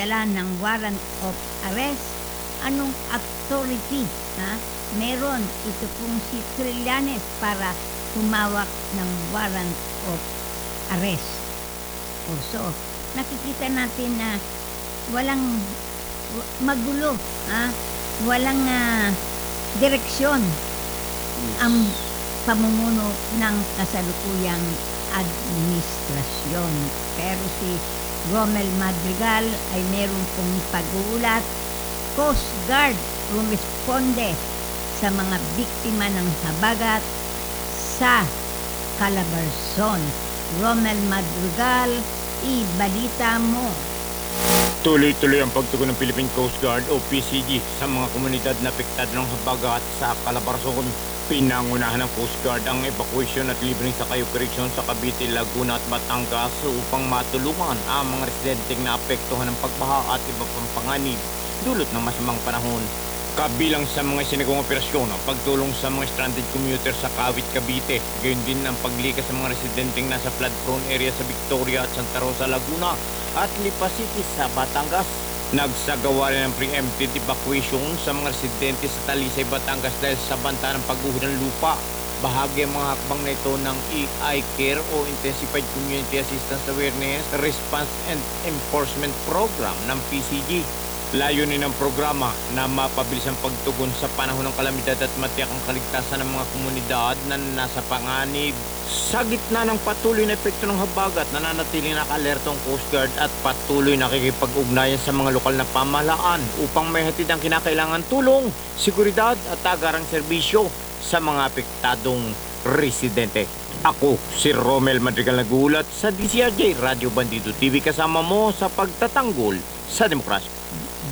dala ng warrant of arrest? Anong authority meron ito pong si Trillanes para humawak ng warrant of arrest? So, nakikita natin na walang magulo, walang direksyon ang pamumuno ng kasalukuyang administrasyon. Pero si Romel Madrigal ay meron pong pag-uulat. Coast Guard rumisponde sa mga biktima ng habagat sa Calabarzon. Romel Madrigal, ibalita mo. Tuloy-tuloy ang pagtugon ng Philippine Coast Guard o PCG sa mga komunidad na apektado ng habagat sa Calabarzon. Pinangunahan ng Coast Guard ang evacuation at libreng sakay operasyon sa Cavite, Laguna at Batangas upang matulungan ang mga residenteng naapektuhan ng pagbaha at iba pang panganib dulot ng masamang panahon. Kabilang sa mga sinagawang operasyon ang pagtulong sa mga stranded commuter sa Kawit, Cavite. Gayon din ang paglikas sa mga residenteng nasa flood-prone area sa Victoria at Santa Rosa, Laguna at Lipa City sa Batangas. Nagsagawa rin ng preemptive evacuation sa mga residente sa Talisay, Batangas dahil sa banta ng pagguho ng lupa. Bahagi ang mga hakbang na ito ng EI-CARE o Intensified Community Assistance Awareness, Response and Enforcement Program ng PCG. Layunin ng programa na mapabilis ang pagtugon sa panahon ng kalamidad at matiyak ang kaligtasan ng mga komunidad na nasa panganib. Sa gitna ng patuloy na epekto ng habagat, nananatiling naka-alerto ang Coast Guard at patuloy nakikipag-ugnayan sa mga lokal na pamahalaan upang maihatid ang kinakailangan tulong, seguridad at agarang serbisyo sa mga apektadong residente. Ako, si Romel Madrigal nagulat sa DCRJ Radio Bandido TV, kasama mo sa pagtatanggol sa demokrasya.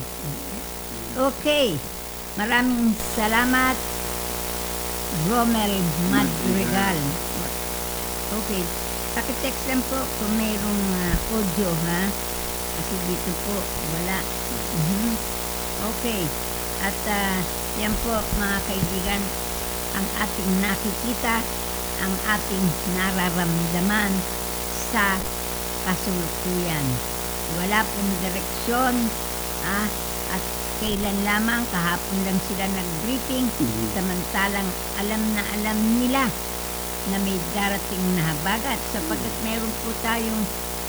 Okay, maraming salamat, Romel Madrigal. Okay, pakitext lang po kung mayroong audio, kasi dito po wala. Okay, at yan po mga kaibigan, ang ating nakikita, ang ating nararamdaman sa kasalukuyan. Wala pong direksyon, at kailan lamang, kahapon lang sila nag-briefing, samantalang alam na alam nila na may darating na habagat sapagkat meron po tayong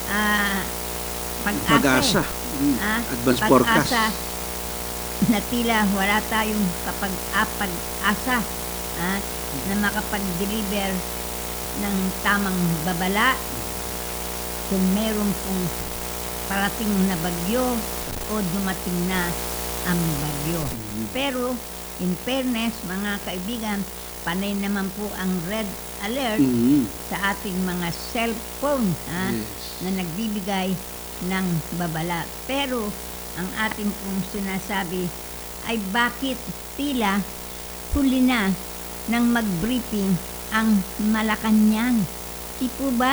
pag-asa, advance forecast, na tila wala tayong pag-asa na makapag-deliver ng tamang babala kung meron pong parating na bagyo o dumating na ang bagyo. Pero in fairness, mga kaibigan, panay naman po ang red alert sa ating mga cellphone na nagbibigay ng babala. Pero ang ating pong sinasabi ay bakit tila huli na nang mag-briefing ang Malacanang? Di po ba?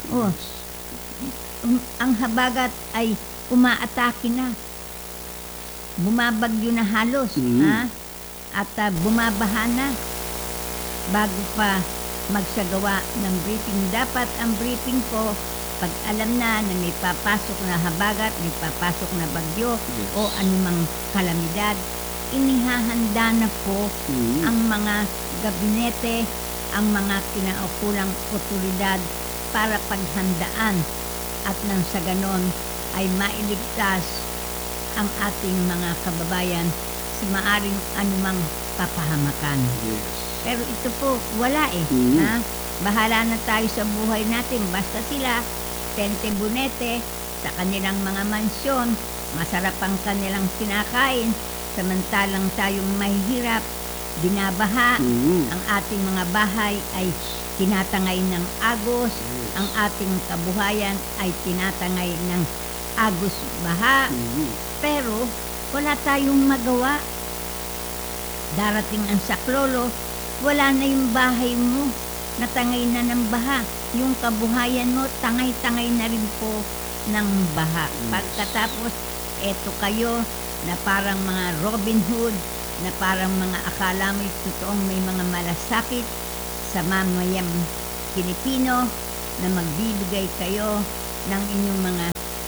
Ang habagat ay umaatake na. Bumabagyo na halos, at bumabaha na bago pa magsagawa ng briefing. Dapat ang briefing po, pag alam na may papasok na habagat, may papasok na bagyo o anumang kalamidad, inihahanda na po ang mga gabinete, ang mga kinaukulang otoridad para paghandaan at nang sa ganon ay mailigtas ang ating mga kababayan sa maaring anumang papahamakan. Pero ito po, wala Bahala na tayo sa buhay natin. Basta sila, tente bunete, sa kanilang mga mansyon, masarap ang kanilang kinakain, samantalang tayong mahihirap, binabaha, ang ating mga bahay ay tinatangay ng agos, ang ating kabuhayan ay tinatangay ng agos baha, pero wala tayong magawa. Darating ang saklolo, wala na yung bahay mo, natangay na ng baha. Yung kabuhayan mo, tangay-tangay na rin po ng baha. Pagkatapos, eto kayo na parang mga Robin Hood, na parang mga akala mo'y totoong may mga malasakit sa mamayang Pilipino, na magbibigay kayo ng inyong mga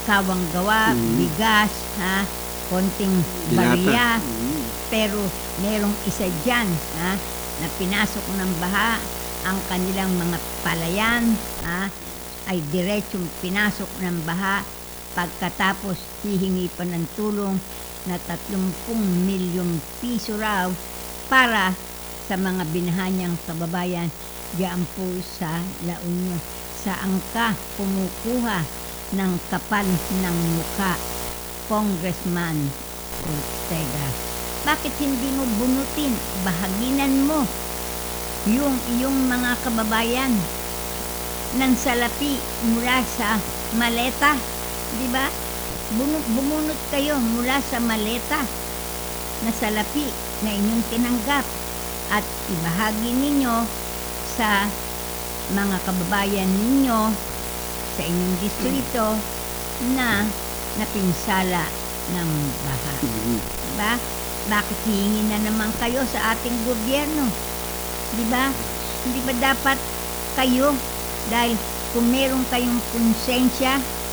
sawang gawa, bigas, konting barya. Dilata. Pero merong isa dyan na pinasok ng baha ang kanilang mga palayan, ay diretsong pinasok ng baha, pagkatapos hihingi pa ng tulong na 30 milyong piso raw para sa mga binahanyang kababayan diyan po sa La Union. Saan ka kumukuha ng kapal ng muka, Congressman Ortega? Bakit hindi mo bunutin, bahaginan mo yung iyong mga kababayan ng salapi mula sa maleta, di ba? Bumunot kayo mula sa maleta na salapi na inyong tinanggap at ibahagi ninyo sa mga kababayan ninyo sa inyong distrito na napinsala ng baha. Diba? Bakit hihingi na naman kayo sa ating gobyerno? Diba? Hindi ba dapat kayo, dahil kung meron kayong konsensya,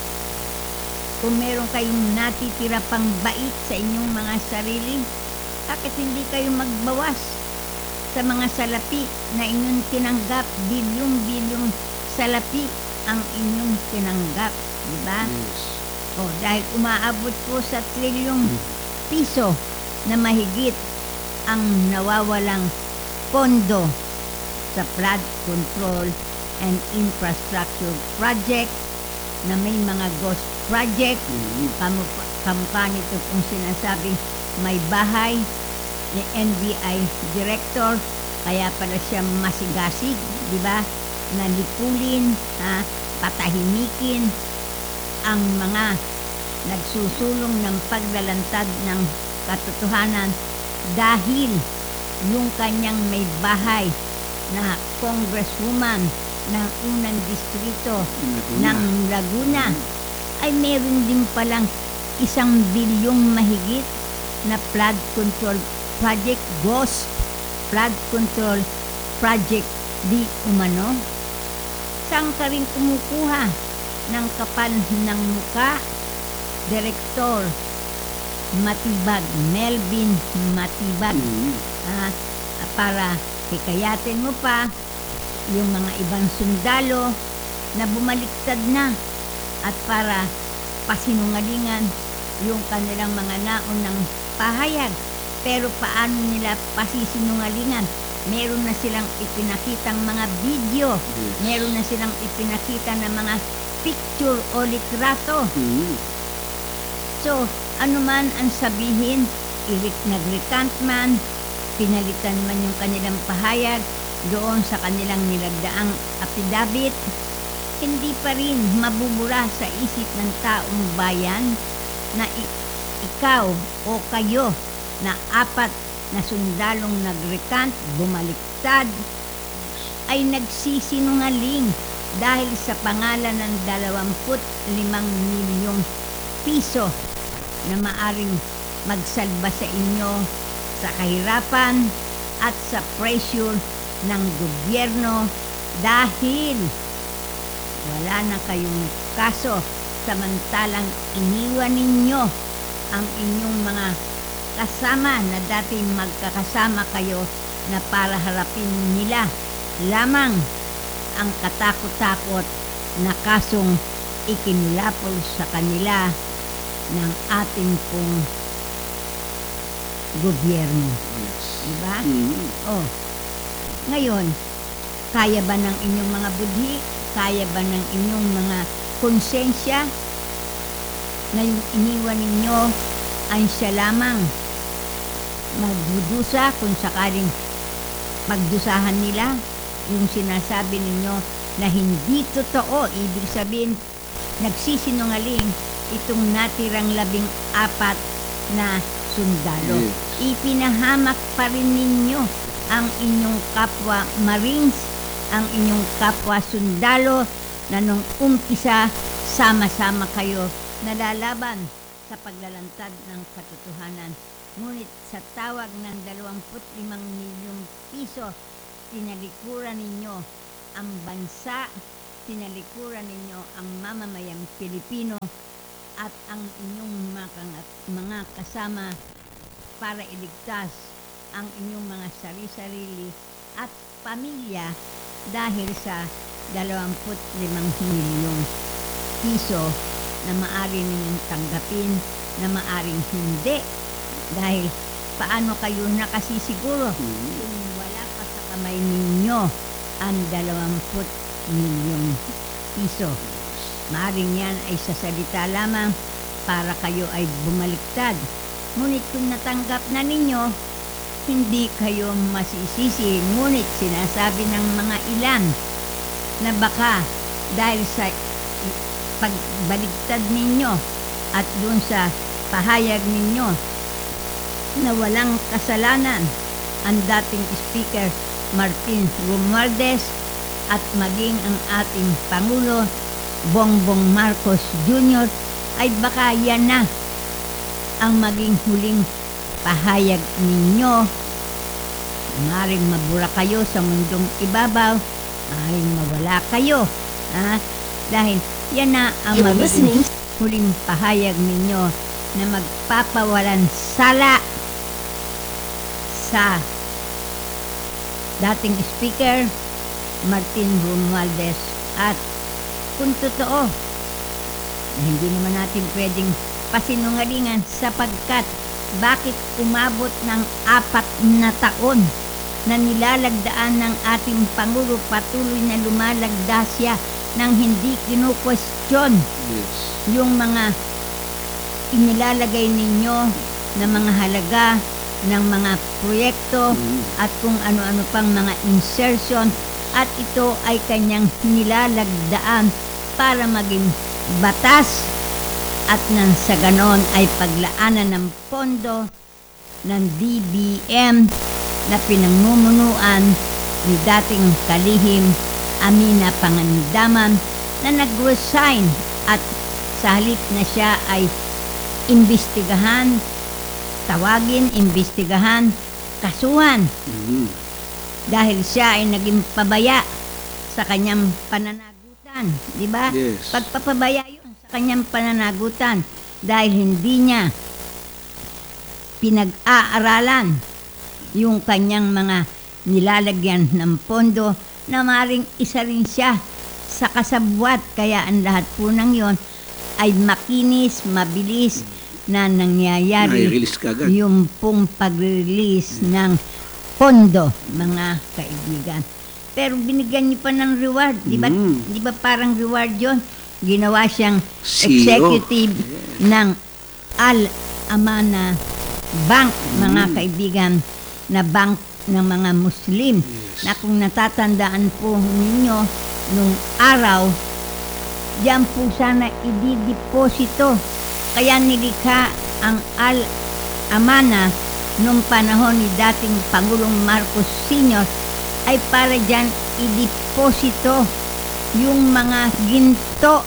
kung meron kayong natitira pang bait sa inyong mga sarili, bakit hindi kayo magbawas sa mga salapi na inyong tinanggap? Bilyong-bilyong salapi ang inyong tinanggap, di ba? Yes. Dahil umaabot po sa trilyong piso na mahigit ang nawawalang pondo sa flood control and infrastructure project na may mga ghost project. Kamukha nito kung sinasabing may bahay ni NBI director, kaya pala siya masigasig, di ba? Nalipulin, patahimikin ang mga nagsusulong ng paglalantad ng katotohanan dahil yung kanyang may bahay na congresswoman ng unang distrito ng Laguna ay meron din palang 1 bilyong mahigit na flood control project, ghost flood control project di umano. Saan ka rin kumukuha ng kapal ng muka, Direktor Matibag, Melvin Matibag, para hikayatin mo pa yung mga ibang sundalo na bumaliktad na at para pasinungalingan yung kanilang mga naunang pahayag. Pero paano nila pasisinungalingan? Meron na silang ipinakitang mga video, meron na silang ipinakita ng mga picture o litrato. So, ano man ang sabihin, nag-recant man, pinalitan man yung kanilang pahayag doon sa kanilang nilagdaang affidavit, hindi pa rin mabubura sa isip ng taong bayan na ikaw o kayo na 4 na sundalong nag-recant, bumaliktad, ay nagsisinungaling dahil sa pangalan ng 25 milyong piso na maaring magsalba sa inyo sa kahirapan at sa pressure ng gobyerno dahil wala na kayong kaso, samantalang iniwan ninyo ang inyong mga kasama na dati magkakasama kayo na para harapin nila lamang ang katakot-takot na kasong ikinulapol sa kanila ng ating pong gobyerno. Yes. Diba? Ngayon, kaya ba ng inyong mga budhi, kaya ba ng inyong mga konsensya na yung iniwan ninyo ay siya lamang magdudusa kung sakaling magdusahan nila yung sinasabi ninyo na hindi totoo? Ibig sabihin, nagsisinungaling itong natirang 14 na sundalo. Yes. Ipinahamak pa rin ninyo ang inyong kapwa Marines, ang inyong kapwa sundalo na nung umpisa sama-sama kayo nalalaban sa paglalantad ng katotohanan. Ngunit sa tawag ng 25 milyong piso, tinalikuran ninyo ang bansa, tinalikuran ninyo ang mamamayang Pilipino at ang inyong mga kasama para iligtas ang inyong mga sarili at pamilya dahil sa 25 milyong piso na maaari ninyong tanggapin na maaring hindi. Dahil paano kayo nakasisiguro kung wala pa sa kamay ninyo ang 20 milyong piso? Maaring yan ay sa salita lamang para kayo ay bumaliktad. Ngunit kung natanggap na ninyo, hindi kayo masisisi. Ngunit sinasabi ng mga ilan na baka dahil sa pagbaligtad ninyo at dun sa pahayag ninyo na walang kasalanan ang dating Speaker Martin Romualdez at maging ang ating Pangulo Bongbong Marcos Jr. ay baka yan na ang maging huling pahayag ninyo. Maaaring mabura kayo sa mundong ibabaw, maaaring mawala kayo. Dahil yan na ang magiging huling pahayag ninyo na magpapawalan sala sa dating Speaker Martin Romualdez. At kung totoo, hindi naman natin pwedeng pasinungalingan sapagkat bakit umabot ng 4 na taon na nilalagdaan ng ating Pangulo, patuloy na lumalagda siya nang hindi kinu-question yung mga inilalagay ninyo na mga halaga ng mga proyekto at kung ano-ano pang mga insertion, at ito ay kanyang nilalagdaan para maging batas at nang sa ganon ay paglaanan ng pondo ng DBM na pinangmumunuan ni dating kalihim Amina Pangandaman na nag-resign at sa halip na siya ay imbestigahan, kasuhan dahil siya ay naging pabaya sa kanyang pananagutan, di ba? Yes. Pagpapabaya yun sa kanyang pananagutan dahil hindi niya pinag-aaralan yung kanyang mga nilalagyan ng pondo na maring isa rin siya sa kasabwat. Kaya ang lahat po ng yon ay makinis, mabilis na nangyayari. Nai-release kaagad. Yung pong pag-release ng pondo, mga kaibigan. Pero binigyan niyo pa ng reward, di ba? Di ba parang reward yon? Ginawa siyang CEO. executive ng Al-Amana Bank, mga kaibigan, na bank ng mga Muslim. Na kung natatandaan po ninyo, nung araw, diyan po sana idideposito. Kaya nilikha ang Al-Amana nung panahon ni dating Pangulong Marcos Sr. ay para diyan ideposito yung mga ginto.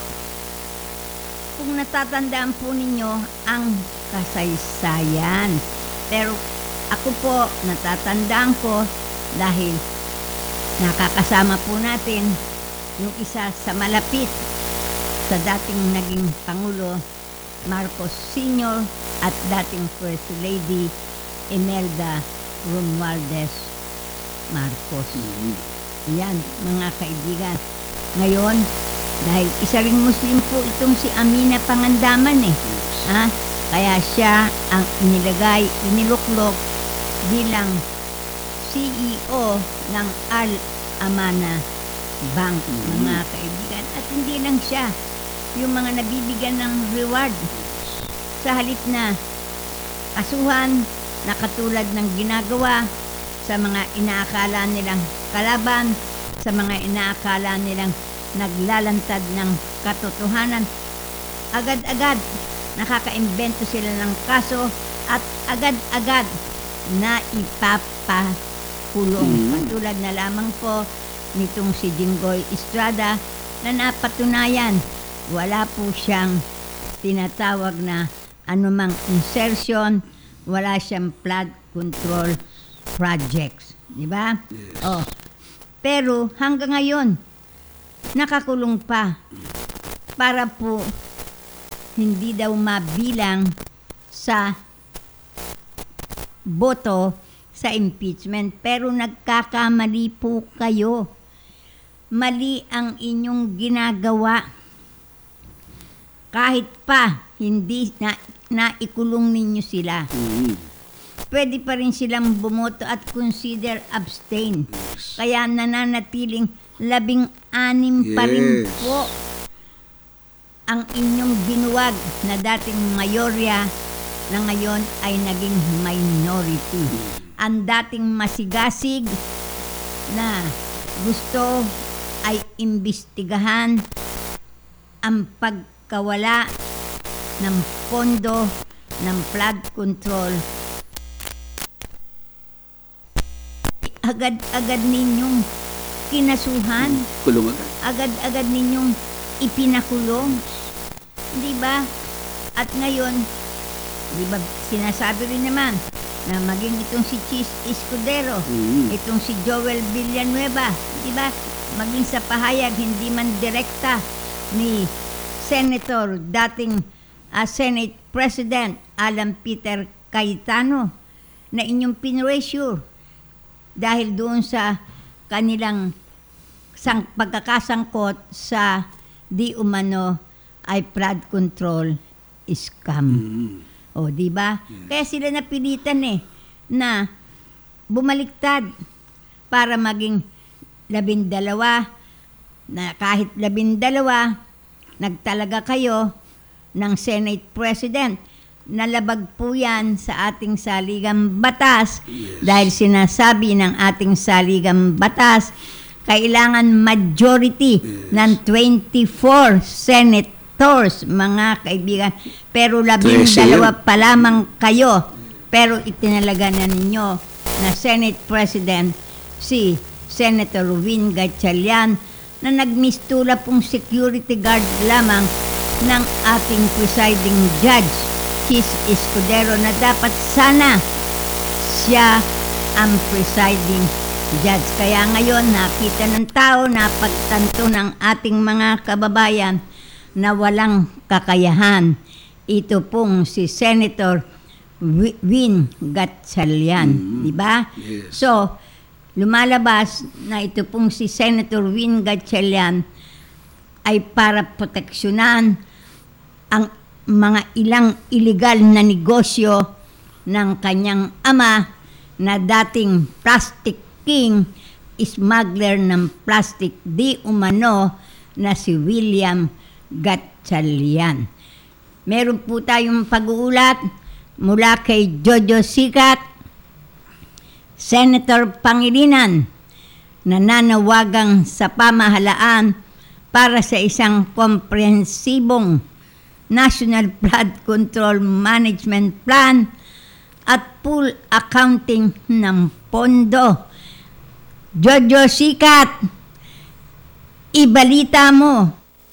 Kung natatandaan po ninyo ang kasaysayan. Pero ako po, natatandaan ko dahil nakakasama po natin yung isa sa malapit sa dating naging Pangulo Marcos Sr. at dating First Lady Imelda Romualdez Marcos. Yan, mga kaibigan. Ngayon, dahil isa ring Muslim po itong si Amina Pangandaman kaya siya ang iniluklok bilang CEO ng Al-Amana Bank, mga kaibigan. At hindi lang siya yung mga nabibigyan ng reward sa halip na kasuhan na katulad ng ginagawa sa mga inaakala nilang kalaban, sa mga inaakala nilang naglalantad ng katotohanan. Agad-agad nakakaimbento sila ng kaso at agad-agad na ipapakulong. Katulad na lamang po nitong si Jinggoy Estrada na napatunayan wala po siyang tinatawag na anumang insertion, wala siyang flood control projects, di ba? Yes. Pero hanggang ngayon nakakulong pa para po hindi daw mabilang sa boto sa impeachment. Pero nagkakamali po kayo. Mali ang inyong ginagawa. Kahit pa hindi naikulong ninyo sila, pwede pa rin silang bumoto at consider abstain. Kaya nananatiling 16 pa rin Yes. po ang inyong binuwag na dating mayorya na ngayon ay naging minority. Ang dating masigasig na gusto ay imbestigahan ang pagkawala ng pondo ng flood control. Agad-agad ninyong kinasuhan, Kulong agad. agad-agad ninyong ipinakulong. Di ba? At ngayon, di ba sinasabi rin naman na maging itong si Chis Escudero, itong si Joel Villanueva, di ba? Maging sa pahayag, hindi man direkta ni Senator, dating Senate President Alan Peter Cayetano, na inyong pinresure dahil doon sa kanilang pagkakasangkot sa di umano ay flood control scam. O, di ba? Kaya sila napilitan na bumaliktad para maging 12, na kahit 12 nagtalaga kayo ng Senate President. Nalabag po yan sa ating saligang batas dahil sinasabi ng ating saligang batas kailangan majority ng 24 senators, mga kaibigan. Pero 12 pa lamang kayo. Pero itinalaga na ninyo na Senate President si Senator Win Gatchalian na nagmistula pong security guard lamang ng ating presiding judge, Chis Escudero, na dapat sana siya ang presiding judge. Kaya ngayon, nakita ng tao, napagtanto ng ating mga kababayan na walang kakayahan. Ito pong si Senator Win Gatchalian, di ba? Yes. So, lumalabas na ito pong si Senator Win Gatchalian ay para proteksyonan ang mga ilang illegal na negosyo ng kanyang ama na dating plastic king, smuggler ng plastic di umano na si William Gatchalian. Meron po tayong pag-uulat mula kay Jojo Sikat, Senator Pangilinan, nananawagang sa pamahalaan para sa isang komprehensibong National Flood Control Management Plan at full accounting ng pondo. Jojo Sikat, ibalita mo.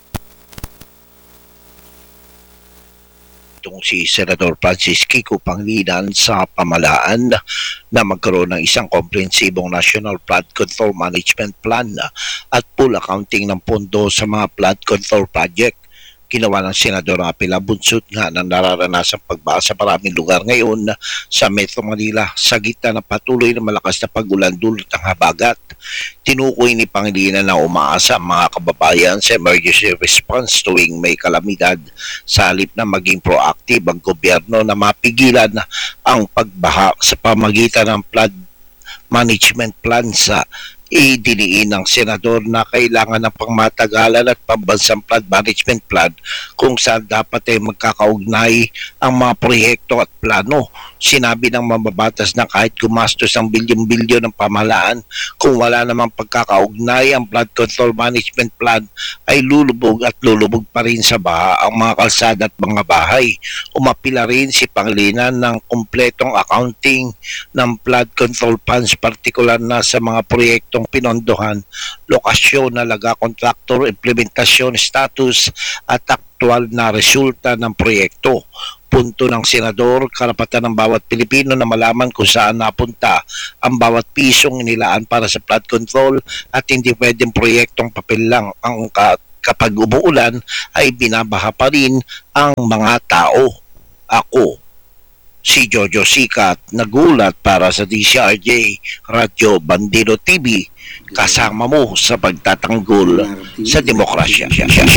Itong si Senator Francis Kiko Pangilinan sa pamahalaan na magkaroon ng isang komprehensibong National Flood Control Management Plan at full accounting ng pondo sa mga flood control project. Ginawa ng Senador Apila Bunsut nga ng nararanasang pagbaha sa maraming lugar ngayon sa Metro Manila sa gitna ng patuloy na malakas na pag-ulan dulot ng habagat. Tinukoy ni Pangilinan na umaasa ang mga kababayan sa emergency response tuwing may kalamidad sa halip na maging proactive ang gobyerno na mapigilan ang pagbaha sa pamagitan ng flood management plan. Sa idiniin ng senador na kailangan ng pangmatagalan at pambansang flood management plan kung saan dapat ay magkakaugnay ang mga proyekto at plano. Sinabi ng mambabatas na kahit gumastos ng bilyon-bilyon ng pamahalaan, kung wala namang pagkakaugnay ang flood control management plan ay lulubog at lulubog pa rin sa baha ang mga kalsada at mga bahay. Umapila rin si Pangilinan ng kumpletong accounting ng flood control funds, partikular na sa mga proyektong pinondohan, lokasyon, nalaga, kontraktor, implementasyon, status at aktual na resulta ng proyekto. Punto ng senador, karapatan ng bawat Pilipino na malaman kung saan napunta ang bawat pisong inilaan para sa flood control at hindi pwedeng proyektong papel lang ang kapag umuulan ay binabaha pa rin ang mga tao. Ako, si Jojo Sikat, nagulat para sa DCRJ Radyo Bandido TV, kasama mo sa pagtatanggol sa demokrasya.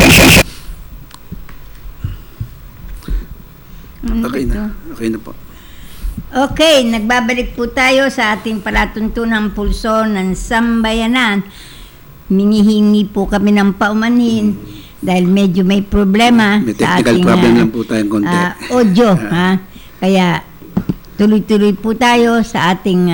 Okay na. Okay na po. Okay, nagbabalik po tayo sa ating palatuntunang pulso ng sambayanan. Minihingi po kami ng paumanhin dahil medyo may problema May sa technical ating problem lang po tayong konti. audio. Kaya tuloy-tuloy po tayo sa ating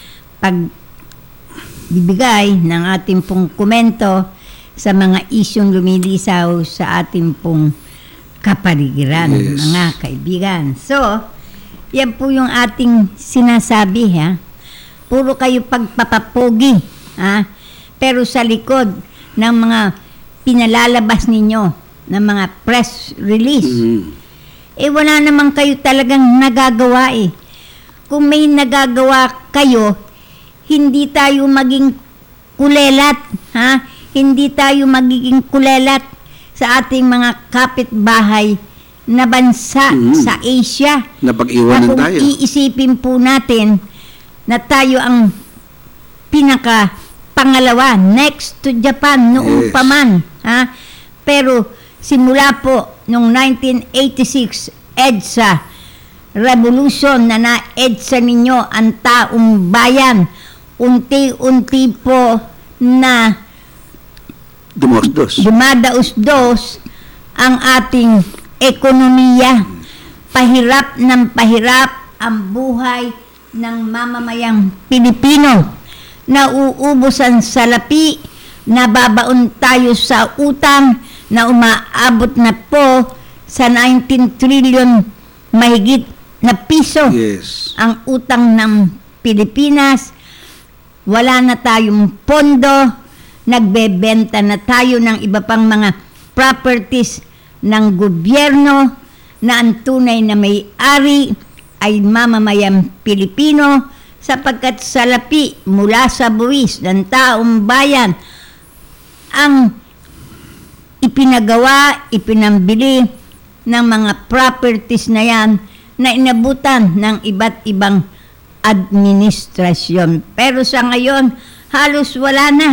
pagbibigay ng ating pong komento sa mga isyong lumilisaw sa ating pong kapaligiran, Yes. mga kaibigan. So, yan po yung ating sinasabi, ha? Puro kayo pagpapapogi, ha? Pero sa likod ng mga pinalalabas ninyo, ng mga press release, wala naman kayo talagang nagagawa eh. Kung may nagagawa kayo, hindi tayo maging kulelat, ha? Hindi tayo magiging kulelat sa ating mga kapitbahay na bansa sa Asia. Napag-iwanan Kung tayo. iisipin po natin na tayo ang pangalawa, next to Japan, noong Yes. pa man. Ha? Pero simula po noong 1986, EDSA, revolution na na-EDSA ninyo ang taong bayan, unti-unti po na dumadaos-dos ang ating ekonomiya. Pahirap ng pahirap ang buhay ng mamamayang Pilipino. Nauubos ang salapi, nababaon tayo sa utang na umaabot na po sa 19 trillion mahigit na piso. Yes. Ang utang ng Pilipinas. Wala na tayong pondo. Nagbebenta na tayo ng iba pang mga properties ng gobyerno na ang tunay na may-ari ay mamamayang Pilipino sapagkat salapi mula sa buwis ng taong bayan ang ipinagawa, ipinambili ng mga properties na yan na inabutan ng iba't ibang administrasyon. Pero sa ngayon, halos wala na.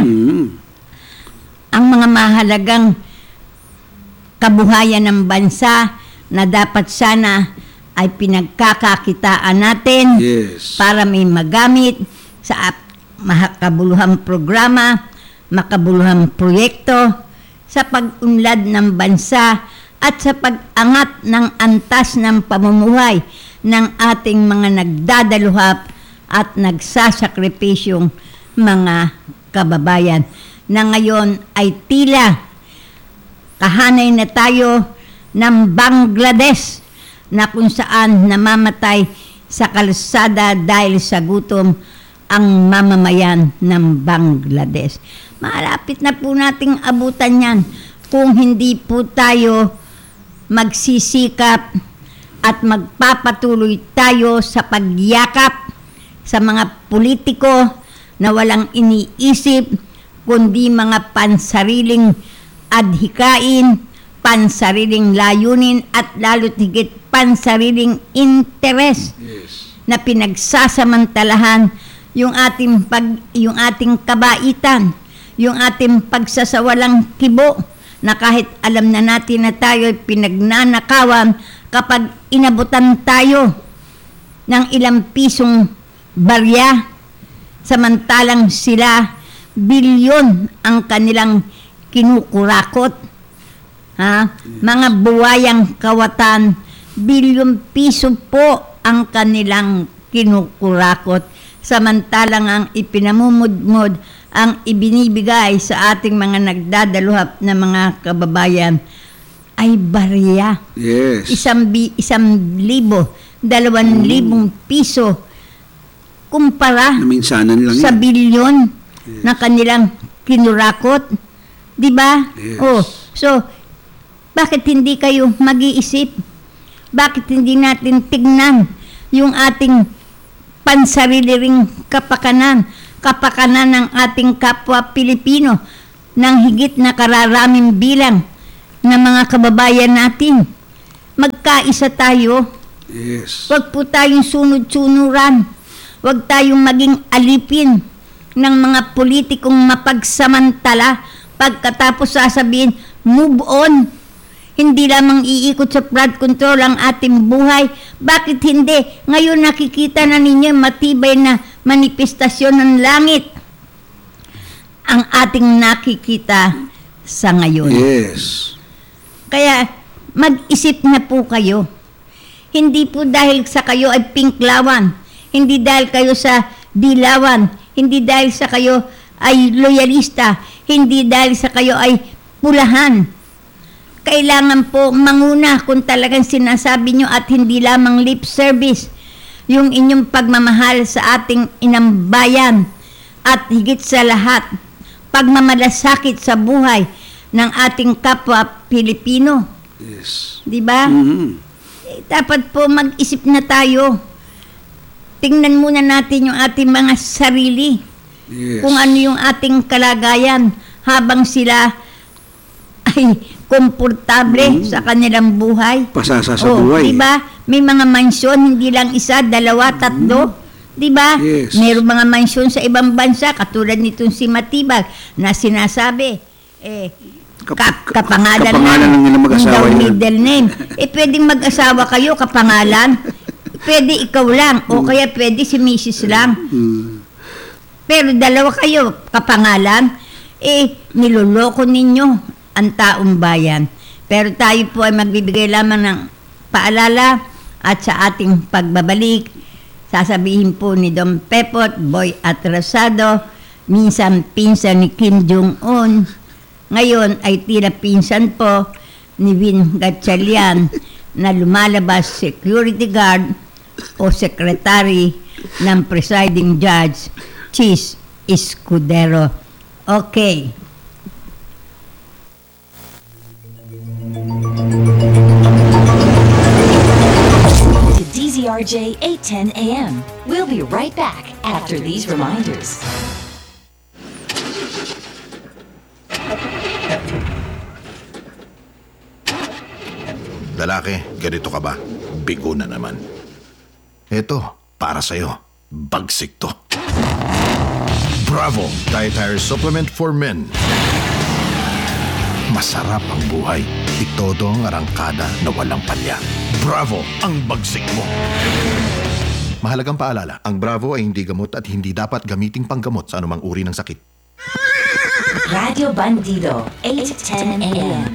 Ang mga mahalagang kabuhayan ng bansa na dapat sana ay pinagkakakitaan natin Yes. para may magamit sa makabuluhang programa, makabuluhang proyekto sa pag-unlad ng bansa at sa pag-angat ng antas ng pamumuhay ng ating mga nagdadaluhap at nagsasakripisyong mga kababayan na ngayon ay tila kahanay na tayo ng Bangladesh na kung saan namamatay sa kalsada dahil sa gutom ang mamamayan ng Bangladesh. Malapit na po nating abutan yan kung hindi po tayo magsisikap at magpapatuloy tayo sa pagyakap sa mga politiko na walang iniisip kundi mga pansariling adhikain, pansariling layunin at lalo't higit pansariling interes na pinagsasamantalahan yung ating kabaitan, yung ating pagsasawalang kibo na kahit alam na natin na tayo ay pinagnanakawan kapag inabutan tayo ng ilang pisong barya samantalang sila bilyon ang kanilang kinukurakot. Mga buwayang kawatan, bilyon piso po ang kanilang kinukurakot. Samantalang ang ipinamumudmod, ang ibinibigay sa ating mga nagdadaluhap na mga kababayan ay barya. Yes. 1,000, 2,000 piso kumpara Na minsanan lang sa yan. bilyon na kanilang kinurakot. Di ba? Yes. So, bakit hindi kayo mag-iisip? Bakit hindi natin tignan yung ating pansarili ring kapakanan ng ating kapwa Pilipino? ng higit na kararaming bilang ng mga kababayan natin. Magkaisa tayo. Yes. Huwag po tayong sunod-sunuran. Huwag tayong maging alipin ng mga politikong mapagsamantala pagkatapos sasabihin, move on. Hindi lamang iikot sa flood control ang ating buhay. Bakit hindi? Ngayon nakikita na ninyo matibay na manifestasyon ng langit ang ating nakikita sa ngayon. Yes. Kaya mag-isip na po kayo. Hindi po dahil sa kayo ay pinklawan, hindi dahil kayo sa dilawan, hindi dahil sa kayo ay loyalista, hindi dahil sa kayo ay pulahan. Kailangan po manguna kung talagang sinasabi nyo at hindi lamang lip service yung inyong pagmamahal sa ating inang bayan at higit sa lahat, pagmamalasakit sa buhay ng ating kapwa Pilipino. Yes. Di ba? Mhm. Dapat po mag-isip na tayo. Tingnan muna natin yung ating mga sarili. Yes. Kung ano yung ating kalagayan habang sila ay komportable sa kanilang buhay. Pasasa sa buhay. Di ba? May mga mansyon, hindi lang isa, dalawa, tatlo. Di ba? Yes. Mayroong mga mansyon sa ibang bansa, katulad nitong si Matibag, na sinasabi, kapangalan ng ilang mag-asawa daw yan. middle name. Pwedeng mag-asawa kayo, kapangalan. Pwede ikaw lang, o kaya pwede si Mrs. lang. Pero dalawa kayo, kapangalan, niloloko ninyo ang taong bayan. Pero tayo po ay magbibigay lamang ng paalala at sa ating pagbabalik, sasabihin po ni Dom Pepot, Boy Atrasado, minsan pinsan ni Kim Jong-un, ngayon ay tila pinsan po ni Vin Gatchalian na lumalabas security guard o secretary ng presiding judge, Chis Escudero. Okay. To DZRJ 810 AM. We'll be right back after these reminders. Lalaki, ganito ka ba? Bigo na naman. Eto, para sa'yo. Bagsik to. Bravo! Dietary Supplement for Men. Masarap ang buhay. Itodo ang arangkada na walang palya. Bravo! Ang bagsik mo. Mahalagang paalala, ang Bravo ay hindi gamot at hindi dapat gamiting panggamot sa anumang uri ng sakit. Radio Bandido 810 AM.